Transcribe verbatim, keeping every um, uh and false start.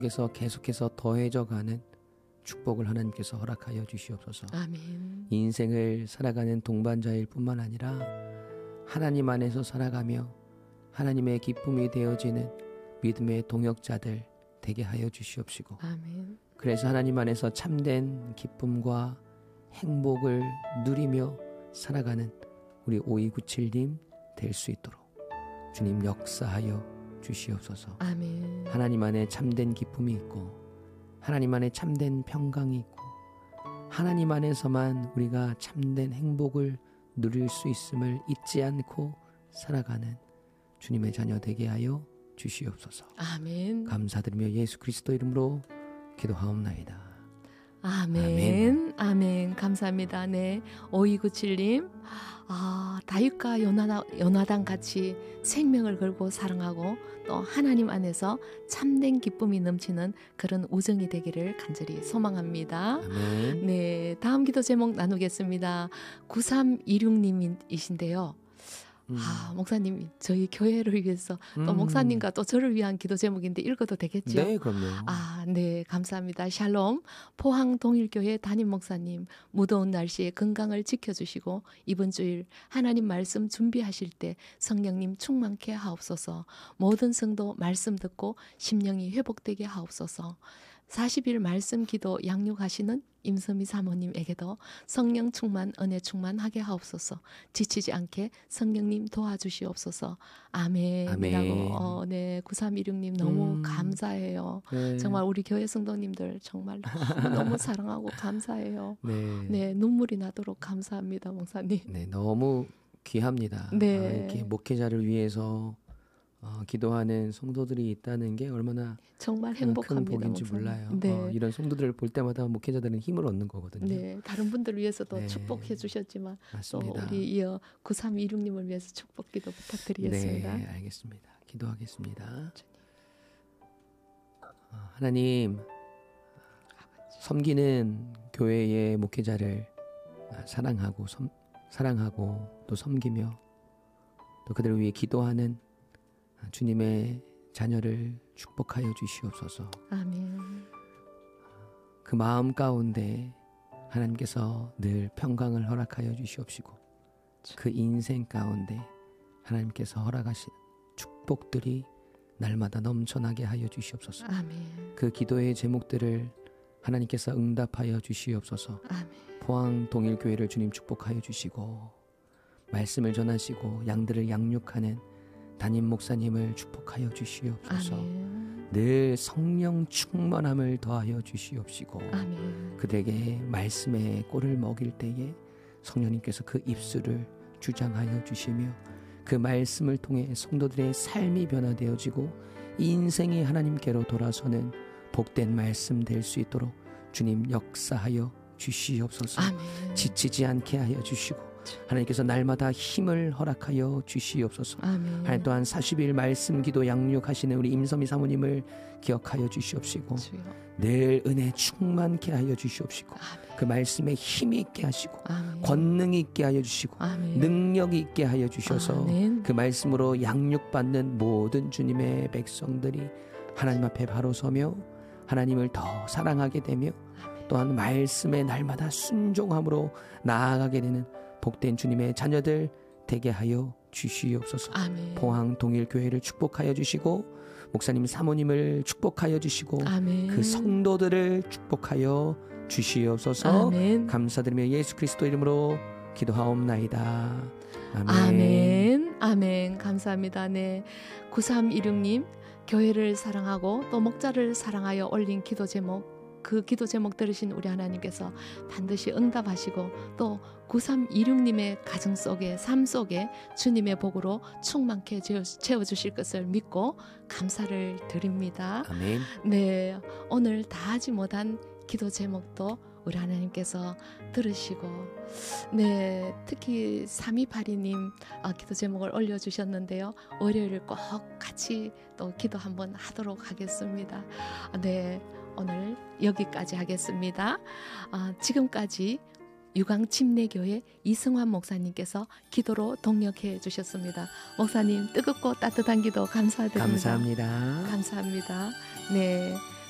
그래서 계속해서 더해져가는 축복을 하나님께서 허락하여 주시옵소서. 아멘. 인생을 살아가는 동반자일 뿐만 아니라 하나님 안에서 살아가며 하나님의 기쁨이 되어지는 믿음의 동역자들 되게 하여 주시옵시고, 아멘. 그래서 하나님 안에서 참된 기쁨과 행복을 누리며 살아가는 우리 오이구칠님 될 수 있도록 주님 역사하여 주시옵소서. 아멘. 하나님 안에 참된 기쁨이 있고 하나님 안에 참된 평강이 있고 하나님 안에서만 우리가 참된 행복을 누릴 수 있음을 잊지 않고 살아가는 주님의 자녀 되게 하여 주시옵소서. 아멘. 감사드리며 예수 그리스도 이름으로 기도하옵나이다. 아멘. 아멘. 아멘. 감사합니다. 네. 오이구칠님. 아, 다윗과 요나다, 요나단 같이 생명을 걸고 사랑하고 또 하나님 안에서 참된 기쁨이 넘치는 그런 우정이 되기를 간절히 소망합니다. 아멘. 네. 다음 기도 제목 나누겠습니다. 구삼이육님이신데요. 음. 아, 목사님, 저희 교회를 위해서 또 음. 목사님과 또 저를 위한 기도 제목인데 읽어도 되겠죠? 네, 그럼요. 아, 네, 감사합니다. 샬롬, 포항 동일교회 담임 목사님, 무더운 날씨에 건강을 지켜주시고 이번 주일 하나님 말씀 준비하실 때 성령님 충만케 하옵소서. 모든 성도 말씀 듣고 심령이 회복되게 하옵소서. 사십 일 말씀 기도 양육하시는 임선미 사모님에게도 성령 충만, 은혜 충만하게 하옵소서. 지치지 않게 성령님 도와주시옵소서. 아멘이라고. 아멘. 어, 네, 구삼이육님 너무 음. 감사해요. 네. 정말 우리 교회 성도님들 정말 너무 사랑하고 감사해요. 네. 네, 눈물이 나도록 감사합니다, 목사님. 네, 너무 귀합니다. 네. 아, 이렇게 목회자를 위해서 어, 기도하는 성도들이 있다는 게 얼마나 정말 큰 행복합니다, 복인지 목사님. 몰라요. 네. 어, 이런 성도들을 볼 때마다 목회자들은 힘을 얻는 거거든요. 네, 다른 분들 위해서도 네. 축복해 주셨지만 맞습니다. 또 우리 이어 구삼이육님을 위해서 축복 기도 부탁드리겠습니다. 네, 알겠습니다. 기도하겠습니다. 어, 하나님, 섬기는 교회의 목회자를 사랑하고 섬, 사랑하고 또 섬기며 또 그들을 위해 기도하는 주님의 자녀를 축복하여 주시옵소서. 아멘. 그 마음 가운데 하나님께서 늘 평강을 허락하여 주시옵시고 그 인생 가운데 하나님께서 허락하신 축복들이 날마다 넘쳐나게 하여 주시옵소서. 아멘. 그 기도의 제목들을 하나님께서 응답하여 주시옵소서. 아멘. 포항 동일교회를 주님 축복하여 주시고 말씀을 전하시고 양들을 양육하는 담임 목사님을 축복하여 주시옵소서. 아멘. 늘 성령 충만함을 더하여 주시옵시고 아멘. 그들에게 말씀의 꼴을 먹일 때에 성령님께서 그 입술을 주장하여 주시며 그 말씀을 통해 성도들의 삶이 변화되어지고 인생이 하나님께로 돌아서는 복된 말씀 될 수 있도록 주님 역사하여 주시옵소서. 아멘. 지치지 않게 하여 주시고 하나님께서 날마다 힘을 허락하여 주시옵소서. 아멘. 하나님 또한 사십 일 말씀 기도 양육하시는 우리 임선미 사모님을 기억하여 주시옵시고 주여. 늘 은혜 충만케 하여 주시옵시고 아멘. 그 말씀에 힘이 있게 하시고 아멘. 권능이 있게 하여 주시고 아멘. 능력이 있게 하여 주셔서 아멘. 그 말씀으로 양육받는 모든 주님의 백성들이 하나님 앞에 바로 서며 하나님을 더 사랑하게 되며 또한 말씀에 날마다 순종함으로 나아가게 되는 복된 주님의 자녀들 되게 하여 주시옵소서. 아멘. 포항 동일교회를 축복하여 주시고 목사님 사모님을 축복하여 주시고 아멘. 그 성도들을 축복하여 주시옵소서. 아멘. 감사드리며 예수 그리스도 이름으로 기도하옵나이다. 아멘. 아멘. 아멘. 감사합니다. 네. 구삼이육님 교회를 사랑하고 또 목자를 사랑하여 올린 기도 제목, 그 기도 제목 들으신 우리 하나님께서 반드시 응답하시고 또 구삼이육님의 가정 속에 삶 속에 주님의 복으로 충만케 채워주실 것을 믿고 감사를 드립니다. 아멘. 네, 오늘 다 하지 못한 기도 제목도 우리 하나님께서 들으시고 네, 특히 삼이팔이님 어, 기도 제목을 올려주셨는데요. 월요일 꼭 같이 또 기도 한번 하도록 하겠습니다. 네, 오늘 여기까지 하겠습니다. 어, 지금까지 유광침례교회 이승환 목사님께서 기도로 동역해 주셨습니다. 목사님 뜨겁고 따뜻한 기도 감사드립니다. 감사합니다. 감사합니다. 네.